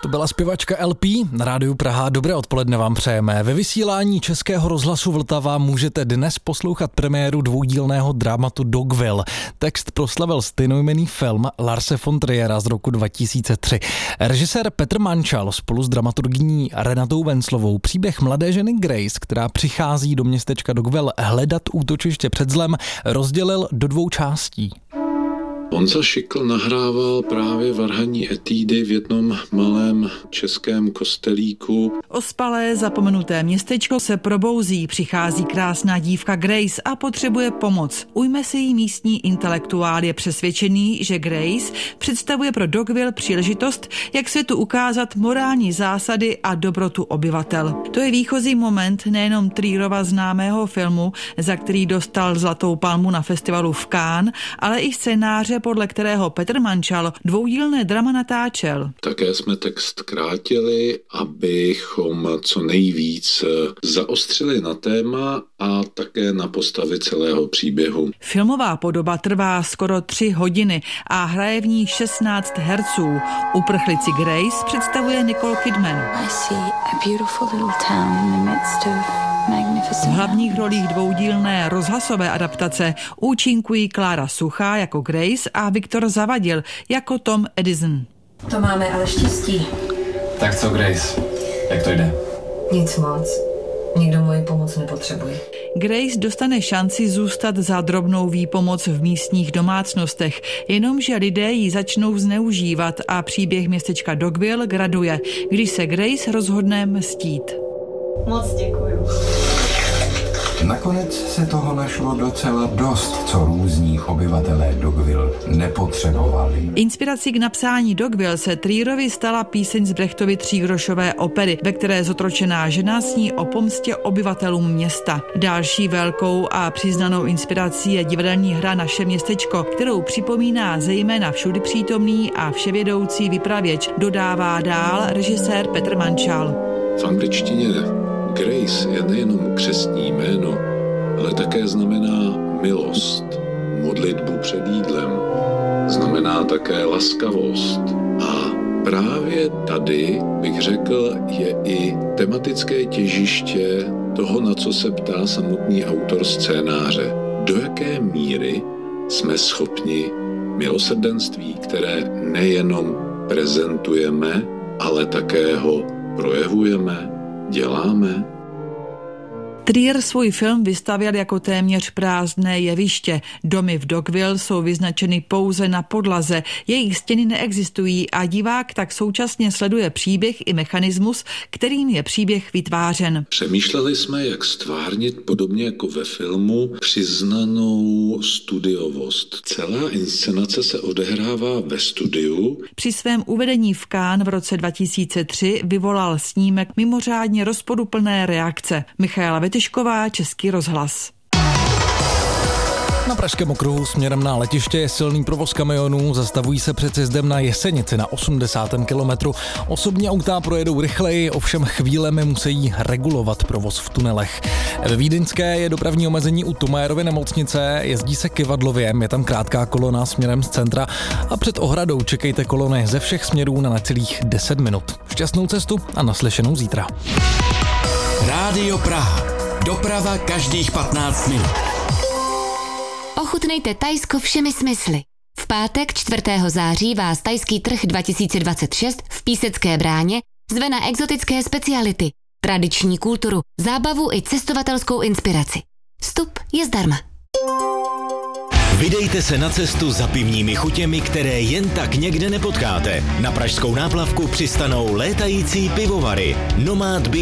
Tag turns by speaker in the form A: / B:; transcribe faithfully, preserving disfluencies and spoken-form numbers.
A: To byla zpěvačka L P na Rádiu Praha. Dobré odpoledne vám přejeme. Ve vysílání Českého rozhlasu Vltava můžete dnes poslouchat premiéru dvoudílného dramatu Dogville. Text proslavil stejnojmenný film Larse von Triera z roku dva tisíce tři. Režisér Petr Mančal spolu s dramaturgyní Renatou Venclovou příběh mladé ženy Grace, která přichází do městečka Dogville hledat útočiště před zlem, rozdělil do dvou částí.
B: Honza Šikl nahrával právě varhanní etídy v jednom malém českém kostelíku.
C: Ospalé zapomenuté městečko se probouzí, přichází krásná dívka Grace a potřebuje pomoc. Ujme se jí místní intelektuál, je přesvědčený, že Grace představuje pro Dogville příležitost, jak světu ukázat morální zásady a dobrotu obyvatel. To je výchozí moment nejenom Trierova známého filmu, za který dostal Zlatou palmu na festivalu v Cannes, ale i scénáře, podle kterého Petr Mančal dvoudílné drama natáčel.
B: Také jsme text krátili, abychom co nejvíc zaostřili na téma a také na postavy celého příběhu.
C: Filmová podoba trvá skoro tři hodiny a hraje v ní šestnáct herců. Uprchlici Grace představuje Nicole Kidman.
D: I see a beautiful little town in the midst of
C: v hlavních rolích dvoudílné rozhlasové adaptace účinkují Klára Suchá jako Grace a Viktor Zavadil jako Tom Edison.
E: To máme ale štěstí.
F: Tak co, Grace? Jak to jde?
E: Nic moc. Nikdo moji pomoc nepotřebuje.
C: Grace dostane šanci zůstat za drobnou výpomoc v místních domácnostech, jenomže lidé ji začnou zneužívat a příběh městečka Dogville graduje, když se Grace rozhodne mstít.
E: Moc děkuju.
G: Nakonec se toho našlo docela dost, co různí obyvatelé Dogville nepotřebovali.
C: Inspirací k napsání Dogville se Trierovi stala píseň z Brechtovy třígrošové opery, ve které zotročená žena sní o pomstě obyvatelům města. Další velkou a přiznanou inspirací je divadelní hra Naše městečko, kterou připomíná zejména všudy přítomný a vševědoucí vypravěč, dodává dál režisér Petr Mančal.
B: V angličtině Grace je nejenom křestní jméno, ale také znamená milost, modlitbu před jídlem. Znamená také laskavost. A právě tady, bych řekl, je i tematické těžiště toho, na co se ptá samotný autor scénáře. Do jaké míry jsme schopni milosrdenství, které nejenom prezentujeme, ale také ho projevujeme, děláme.
C: Trier svůj film vystavěl jako téměř prázdné jeviště. Domy v Dogville jsou vyznačeny pouze na podlaze, jejich stěny neexistují a divák tak současně sleduje příběh i mechanismus, kterým je příběh vytvářen.
B: Přemýšleli jsme, jak stvárnit podobně jako ve filmu přiznanou studiovost. Celá inscenace se odehrává ve studiu.
C: Při svém uvedení v Cannes v roce dva tisíce tři vyvolal snímek mimořádně rozporuplné reakce. Michaela Tyšková, Český rozhlas.
A: Na Pražském okruhu směrem na letiště je silný provoz kamionů, zastavují se před sjezdem na Jesenici na osmdesátém kilometru. Osobní autá projedou rychleji, ovšem chvílemi musí regulovat provoz v tunelech. Ve Vídeňské je dopravní omezení u Tomajerovy nemocnice, jezdí se kyvadlově, je tam krátká kolona směrem z centra a před ohradou čekejte kolony ze všech směrů na necelých deset minut. Šťastnou cestu a naslyšenou zítra.
H: Rádio Praha. Doprava každých patnáct minut.
I: Ochutnejte Thajsko všemi smysly. V pátek čtvrtého září vás Thajský trh dva tisíce dvacet šest v Písecké bráně zve na exotické speciality, tradiční kulturu, zábavu i cestovatelskou inspiraci. Vstup je zdarma.
H: Vydejte se na cestu za pivními chutěmi, které jen tak někde nepotkáte. Na pražskou náplavku přistanou létající pivovary Nomad